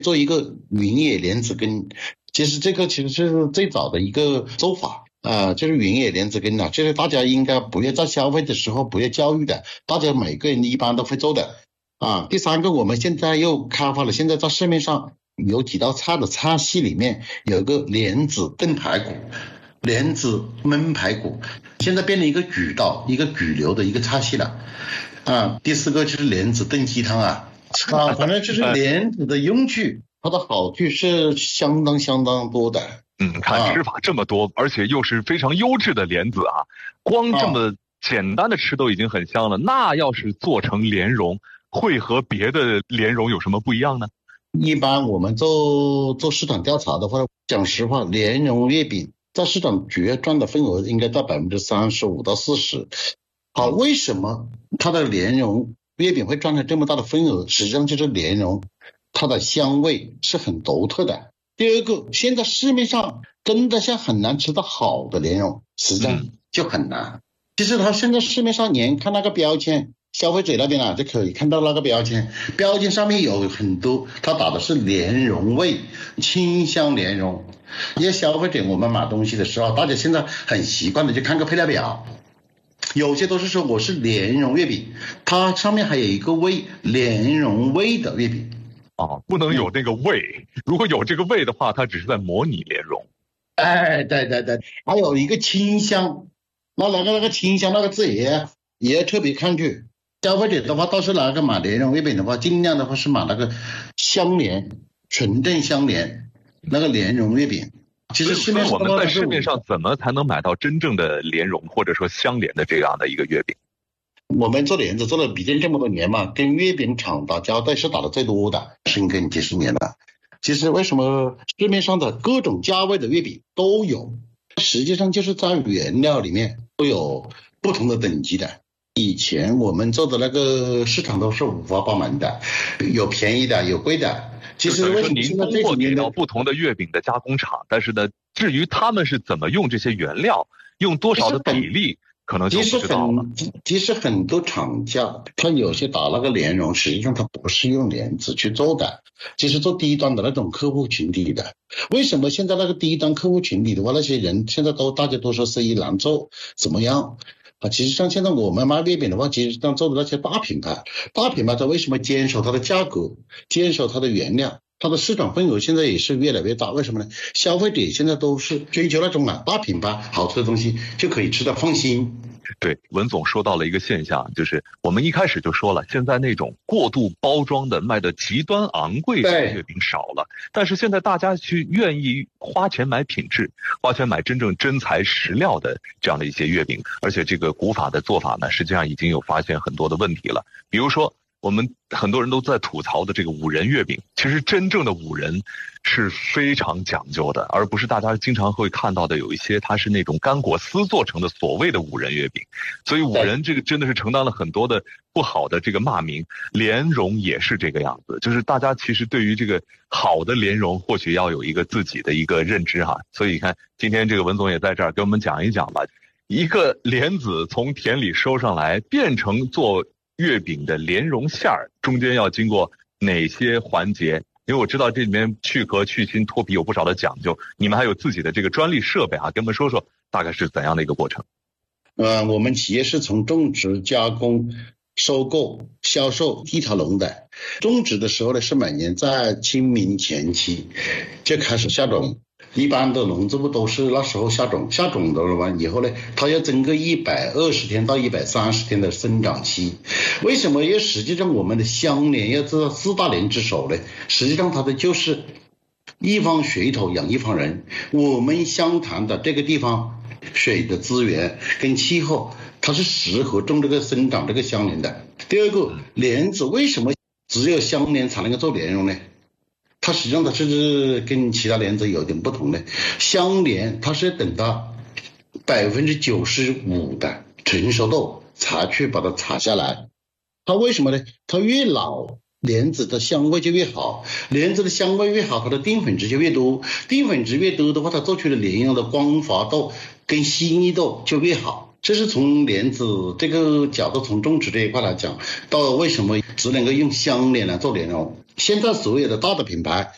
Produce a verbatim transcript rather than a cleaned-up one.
做一个原野莲子根。其实这个其实是最早的一个做法啊、呃，就是原野莲子根啊，就是大家应该不要在消费的时候不要教育的，大家每个人一般都会做的啊。第三个，我们现在又开发了，现在在市面上有几道菜的菜系里面有一个莲子炖排骨、莲子焖排骨，现在变成一个主导、一个主流的一个菜系了啊。第四个就是莲子炖鸡汤啊，啊，反正就是莲子的用处，它的好处是相当相当多的。 嗯，看吃法这么多，啊、而且又是非常优质的莲子啊，光这么简单的吃都已经很香了。啊、那要是做成莲蓉，会和别的莲蓉有什么不一样呢？ 一般我们做做市场调查的话，讲实话，莲蓉月饼在市场主要占的份额应该在百分之三十五到四十。好，为什么它的莲蓉月饼会占了这么大的份额？实际上就是莲蓉它的香味是很独特的。第二个，现在市面上真的像很难吃到好的莲蓉，实际上就很难。嗯、其实它现在市面上连看那个标签，消费者那边啊就可以看到那个标签，标签上面有很多，它打的是莲蓉味、清香莲蓉。因为消费者我们买东西的时候，大家现在很习惯的就看个配料表，有些都是说我是莲蓉月饼，它上面还有一个味，莲蓉味的月饼。 哦，不能有那个味、嗯、如果有这个味的话，它只是在模拟莲蓉。 哎，对对对，还有一个清香，那那个那个清香那个字也也特别看去。消费者的话，倒是那个买莲蓉月饼的话，尽量的话是买那个香莲，纯正香莲那个莲蓉月饼。其实市面上我们在市面上怎么才能买到真正的莲蓉或者说香莲的这样的一个月饼？ 我们做莲子做了毕竟这么多年嘛，跟月饼厂打交道是打的最多的，深耕几十年了。其实为什么市面上的各种价位的月饼都有，实际上就是在原料里面都有不同的等级的。以前我们做的那个市场都是五花八门的，有便宜的有贵的。其实为什么现在这几年的不同的月饼的加工厂，但是呢，至于他们是怎么用这些原料，用多少的比例，可能就不知道了。 其实很多厂家，他有些打那个莲蓉，实际上他不是用莲子去做的，其实做低端的那种客户群体的。为什么现在那个低端客户群体的话，那些人现在都大家都说生意难做，怎么样？啊，其实像现在我们卖月饼的话，其实像做的那些大品牌，大品牌它为什么坚守它的价格，坚守它的原料，它的市场份额现在也是越来越大？为什么呢？消费者现在都是追求那种啊大品牌好吃的东西，就可以吃得放心。 对，文总说到了一个现象，就是我们一开始就说了，现在那种过度包装的卖的极端昂贵的月饼少了，但是现在大家去愿意花钱买品质，花钱买真正真材实料的这样的一些月饼，而且这个古法的做法呢，实际上已经有发现很多的问题了。比如说我们很多人都在吐槽的这个五仁月饼，其实真正的五仁是非常讲究的，而不是大家经常会看到的有一些它是那种干果丝做成的所谓的五仁月饼。所以五仁这个真的是承担了很多的不好的这个骂名。莲蓉也是这个样子，就是大家其实对于这个好的莲蓉或许要有一个自己的一个认知哈。所以你看今天这个文总也在这儿给我们讲一讲吧，一个莲子从田里收上来变成做月饼的莲蓉馅儿，中间要经过哪些环节？因为我知道这里面去壳、去芯、脱皮有不少的讲究，你们还有自己的这个专利设备啊，跟我们说说大概是怎样的一个过程？ 呃，我们企业是从种植、加工、收购、销售一条龙的。种植的时候呢，是每年在清明前期就开始下种。一般的农作物都是那时候下种，下种的完以后呢，它要经过一百二十天到一百三十天的生长期。为什么？因为实际上我们的香莲要做到四大莲之首呢，实际上它的就是一方水土养一方人。我们湘潭的这个地方水的资源跟气候，它是适合种这个生长这个香莲的。第二个，莲子为什么只有香莲才能够做莲蓉呢？它实际上它是跟其他莲子有点不同的，香莲它是等到百分之九十五的成熟度才去把它采下来。它为什么呢？它越老莲子的香味就越好，莲子的香味越好，它的淀粉质就越多，淀粉质越多的话，它做出的莲蓉的光滑度跟细腻度就越好。这是从莲子这个角度，从种植这一块来讲，到为什么只能够用香莲来做莲蓉。现在所有的大的品牌